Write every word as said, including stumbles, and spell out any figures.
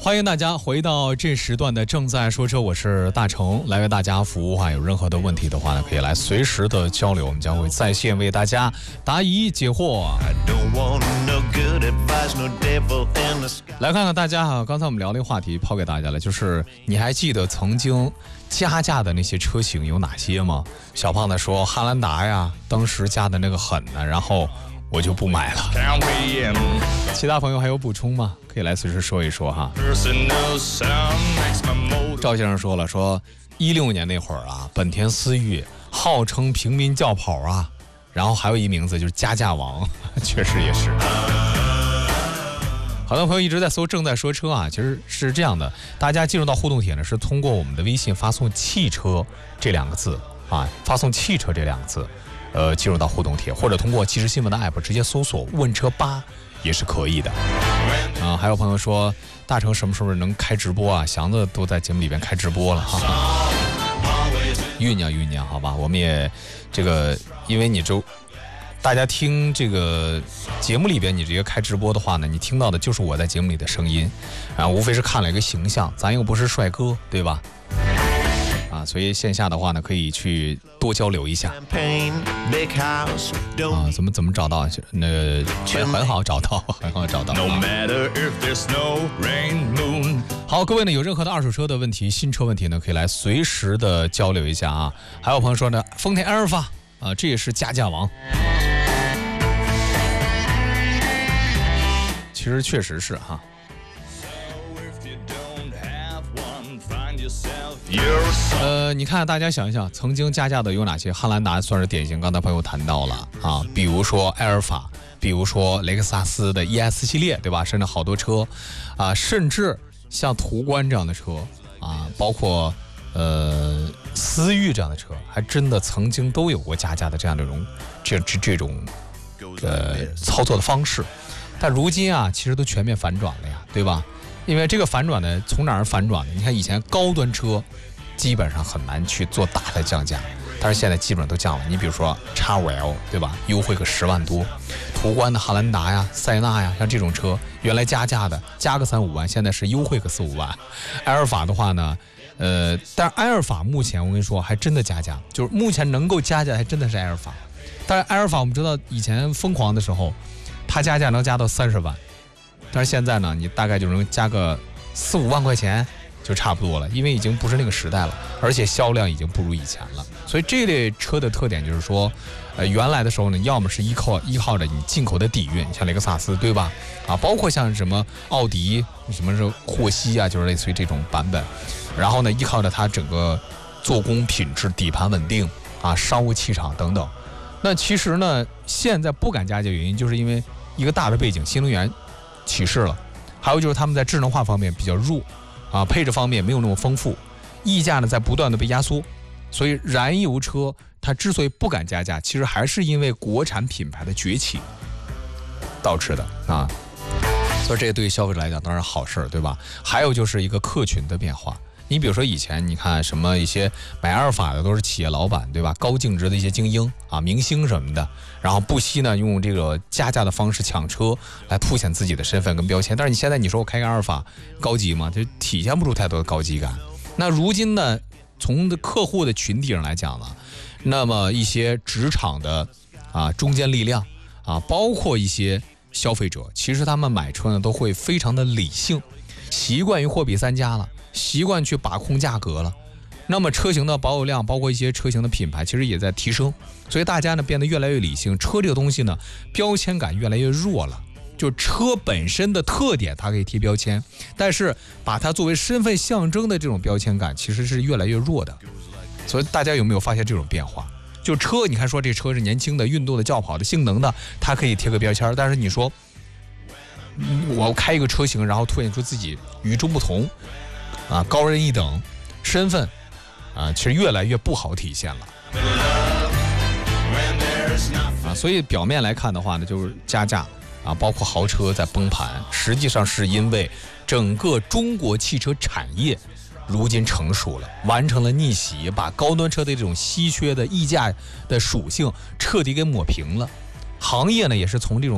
欢迎大家回到这时段的正在说车，我是大成，来为大家服务。有任何的问题的话呢，可以来随时的交流，我们将会在线为大家答疑解惑。来看看大家哈，刚才我们聊的话题抛给大家了，就是你还记得曾经加价的那些车型有哪些吗？小胖子说汉兰达呀，当时加的那个狠呢，然后我就不买了。其他朋友还有补充吗？可以来随时说一说哈。赵先生说了，说一六年那会儿啊，本田思域号称平民轿跑啊，然后还有一名字就是加价王，确实也是。好多朋友一直在搜正在说车啊，其实是这样的，大家进入到互动帖呢，是通过我们的微信发送汽车这两个字啊，发送汽车这两个字呃，进入到互动帖，或者通过即时新闻的 app 直接搜索问车吧也是可以的啊。还有朋友说大成什么时候能开直播啊？祥子都在节目里边开直播了哈，酝酿酝酿好吧。我们也这个，因为你就大家听这个节目里边，你直接开直播的话呢，你听到的就是我在节目里的声音啊，无非是看了一个形象，咱又不是帅哥，对吧？啊，所以线下的话呢，可以去多交流一下。啊，怎么怎么找到？那很很好找到，很好找到。好，各位呢，有任何的二手车的问题、新车问题呢，可以来随时的交流一下啊。还有朋友说呢，丰田埃尔法啊，这也是加价王。其实确实是哈。呃，你看，大家想一想，曾经加价的有哪些？汉兰达算是典型，刚才朋友谈到了啊，比如说埃尔法，比如说雷克萨斯的 E S 系列，对吧？甚至好多车啊，甚至像途观这样的车啊，包括呃思域这样的车，还真的曾经都有过加价的这样的这种这这这种呃操作的方式，但如今啊，其实都全面反转了呀，对吧？因为这个反转呢，从哪儿反转呢？你看以前高端车基本上很难去做大的降价，但是现在基本上都降了。你比如说 X五 L 对吧，优惠个十万多，途观的汉兰达呀、塞纳呀，像这种车原来加价的加个三五万，现在是优惠个四五万。埃尔法的话呢，呃，但是埃尔法目前我跟你说还真的加价，就是目前能够加价还真的是埃尔法。但是埃尔法我们知道以前疯狂的时候，它加价能加到三十万。但是现在呢，你大概就能加个四五万块钱就差不多了，因为已经不是那个时代了，而且销量已经不如以前了。所以这类车的特点就是说，呃，原来的时候呢，要么是依靠依靠着你进口的底蕴，像雷克萨斯，对吧？啊，包括像什么奥迪，什么是霍希啊，就是类似于这种版本。然后呢，依靠着它整个做工品质、底盘稳定啊、商务气场等等。那其实呢，现在不敢加价原因就是因为一个大的背景，新能源起势了，还有就是他们在智能化方面比较弱啊，配置方面没有那么丰富，溢价呢在不断的被压缩，所以燃油车它之所以不敢加价，其实还是因为国产品牌的崛起导致的啊。所以这个对于消费者来讲当然好事，对吧？还有就是一个客群的变化。你比如说以前你看什么一些买阿尔法的都是企业老板，对吧？高净值的一些精英啊、明星什么的，然后不惜呢用这个加价的方式抢车来凸显自己的身份跟标签。但是你现在你说我开个阿尔法高级吗？就体现不出太多的高级感。那如今呢，从客户的群体上来讲呢，那么一些职场的啊中坚力量啊，包括一些消费者，其实他们买车呢都会非常的理性，习惯于货比三家了。习惯去把控价格了，那么车型的保有量，包括一些车型的品牌，其实也在提升，所以大家呢变得越来越理性。车这个东西呢，标签感越来越弱了，就车本身的特点它可以贴标签，但是把它作为身份象征的这种标签感，其实是越来越弱的。所以大家有没有发现这种变化？就车，你看说这车是年轻的、运动的、轿跑的、性能的，它可以贴个标签，但是你说我开一个车型，然后凸显出自己与众不同。啊，高人一等，身份啊，其实越来越不好体现了啊。所以表面来看的话呢，就是加价啊，包括豪车在崩盘，实际上是因为整个中国汽车产业如今成熟了，完成了逆袭，把高端车的这种稀缺的溢价的属性彻底给抹平了。行业呢，也是从这种